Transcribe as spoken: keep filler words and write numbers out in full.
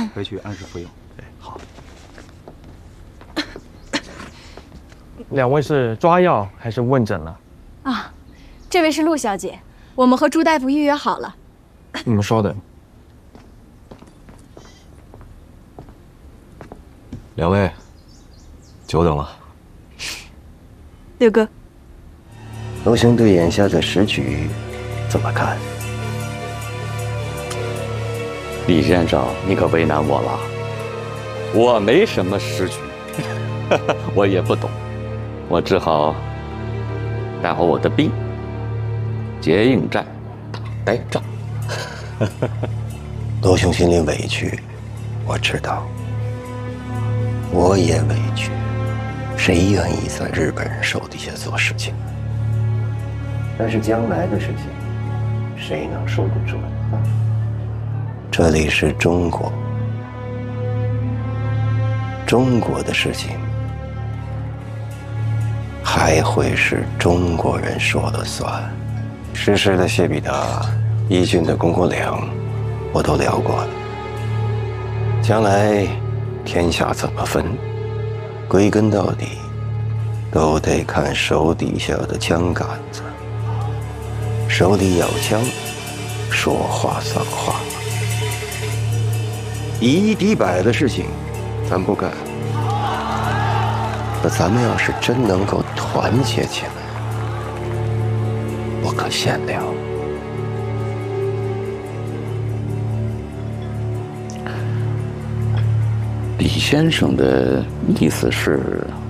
回去按时服用。 对，好。 两位是抓药还是问诊呢？ 啊，这位是陆小姐，我们和朱大夫预约好了。 你们稍等。 两位，久等了。 六哥， 罗兄对眼下的时局怎么看？ 李先生，你可为难我了，我没什么时局，我也不懂，我只好干好我的兵，结硬战，打呆仗。 罗兄心里委屈，我知道，我也委屈。谁愿意在日本人手底下做事情？但是将来的事情，谁能说得准呢？这里是中国，中国的事情还会是中国人说了算。逝世的谢必达、义军的龚国良，我都聊过了。将来天下怎么分，归根到底，都得看手底下的枪杆子。手里有枪，说话算话。以一敌百的事情，咱不干。可咱们要是真能够团结起来，我可闲聊。 李先生的意思是，